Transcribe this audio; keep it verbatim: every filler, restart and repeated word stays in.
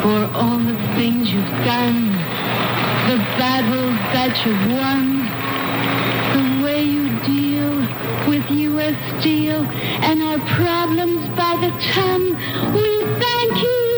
for all the things you've done, the battles that you've won, the way you deal with U S Steel and our problems by the ton. We thank you.